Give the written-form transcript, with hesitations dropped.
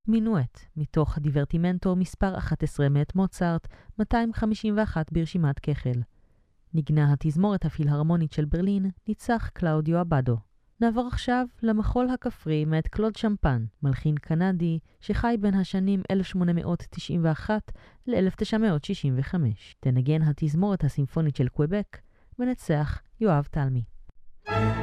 מינואט, מתוך הדיברטימנטו מספר 11 מאת מוצרט, 251 ברשימת כחל. נגנה התזמורת הפילהרמונית של ברלין, ניצח קלאודיו אבדו. נעבור עכשיו למחול הכפרי מאת קלוד שמפן, מלחין קנדי שחי בין השנים 1891 ל-1965. תנגן התזמורת הסימפונית של קוויבק, מנצח יואב תלמי.